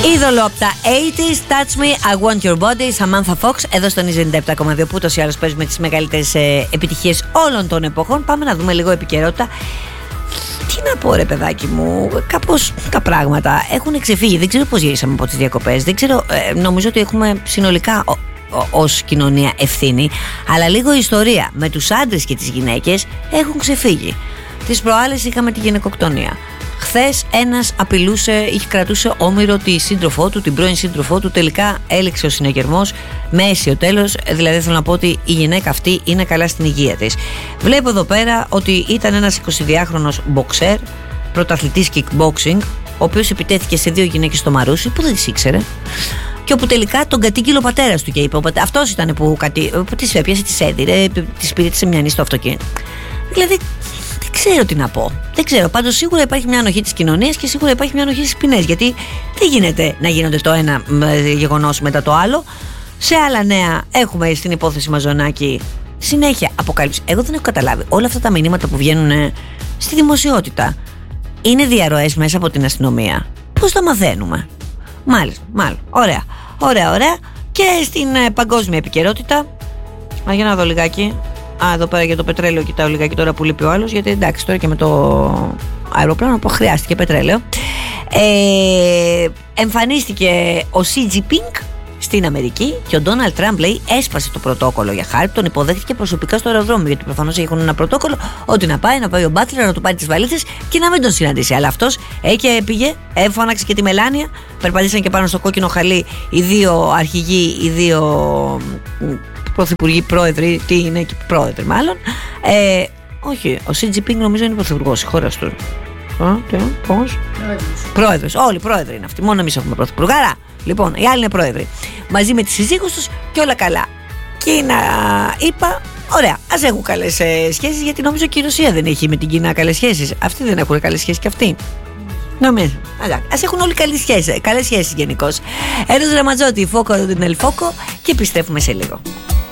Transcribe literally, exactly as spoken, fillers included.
Είδωλο από τα ογδόντα, Touch Me, I Want Your Body, Samantha Fox, εδώ στον ενενήντα επτά κόμμα δύο που ούτως ή άλλως παίζουμε τις μεγαλύτερες ε, επιτυχίες όλων των εποχών. Πάμε να δούμε λίγο επικαιρότητα. Τι να πω ρε παιδάκι μου, κάπως τα πράγματα έχουν ξεφύγει. Δεν ξέρω πώς γυρίσαμε από τις διακοπές. Δεν ξέρω, ε, νομίζω ότι έχουμε συνολικά ο, ο, ως κοινωνία ευθύνη. Αλλά λίγο η ιστορία με τους άντρες και τις γυναίκες έχουν ξεφύγει. Τις προάλλες είχαμε τη γυναικοκτονία. Χθες ένας απειλούσε, είχε κρατούσε όμηρο τη σύντροφό του, την πρώην σύντροφό του. Τελικά έληξε ο συναγερμός με αίσιο τέλος. Δηλαδή θέλω να πω ότι η γυναίκα αυτή είναι καλά στην υγεία της. Βλέπω εδώ πέρα ότι ήταν ένας εικοσιδυάχρονος μποξέρ, πρωταθλητής kickboxing, ο οποίος επιτέθηκε σε δύο γυναίκες στο Μαρούσι που δεν τις ήξερε. Και όπου τελικά τον κατήγγειλε ο πατέρας του και είπε: αυτός ήταν που, κατή... που τις έπιασε, τις έδιρε, τις πήρε, τις εμιανεί στο αυτοκίνητο. Δηλαδή. Δεν ξέρω τι να πω. Δεν ξέρω. Πάντως σίγουρα υπάρχει μια ανοχή της κοινωνίας και σίγουρα υπάρχει μια ανοχή στις ποινές. Γιατί δεν γίνεται να γίνονται το ένα γεγονός μετά το άλλο. Σε άλλα νέα έχουμε στην υπόθεση Μαζονάκη συνέχεια αποκάλυψη. Εγώ δεν έχω καταλάβει. Όλα αυτά τα μηνύματα που βγαίνουν στη δημοσιότητα είναι διαρροές μέσα από την αστυνομία. Πώς τα μαθαίνουμε? Μάλιστα, μάλλον. Ωραία. Ωραία, ωραία. Και στην ε, παγκόσμια επικαιρότητα. Α, για να δω λιγάκι. Α, εδώ πέρα για το πετρέλαιο κοιτάω λιγάκι τώρα που λείπει ο άλλος. Γιατί εντάξει, τώρα και με το αεροπλάνο που χρειάστηκε πετρέλαιο. Ε, εμφανίστηκε ο Xi Jinping στην Αμερική και ο Ντόναλντ Τραμπ, λέει, έσπασε το πρωτόκολλο για χάρη. Τον υποδέχτηκε προσωπικά στο αεροδρόμιο. Γιατί προφανώς έχουν ένα πρωτόκολλο ότι να πάει, να πάει ο Μπάτλερ, να του πάρει τις βαλίτσες και να μην τον συναντήσει. Αλλά αυτός και πήγε, έφωναξε και τη Μελάνια. Περπατήσαν και πάνω στο κόκκινο χαλί οι δύο αρχηγοί, οι δύο πρωθυπουργοί, πρόεδροι, τι είναι και πρόεδροι μάλλον. Ε, όχι, ο Xi Jinping νομίζω είναι πρωθυπουργός της χώρας του. Α, τι, πώς? Πρόεδρος. Όλοι πρόεδροι είναι αυτοί. Μόνο εμείς έχουμε πρωθυπουργάρα. Λοιπόν, οι άλλοι είναι πρόεδροι. Μαζί με τις συζύγους τους και όλα καλά. Κίνα, είπα, ωραία, ας έχουν καλές ε, σχέσεις, γιατί νομίζω και η Ρωσία δεν έχει με την Κίνα καλές σχέσεις. Αυτοί δεν έχουν καλές σχέσεις και αυτοί. Νομίζω. Ας έχουν όλοι καλές σχέσεις, καλές σχέσεις γενικώς. Ένας Ραμαζότη, Φόκο, την Ελφόκο και επιστρέφουμε σε λίγο.